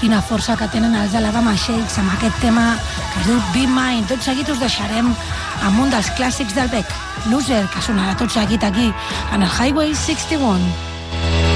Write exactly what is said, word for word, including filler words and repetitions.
quina força que tenen els Alabama Shakes amb aquest tema que es diu Be Mine. Tot seguit us deixarem amb un dels clàssics del Beck, Loser, que sonarà tot seguit aquí en el Highway seixanta-u.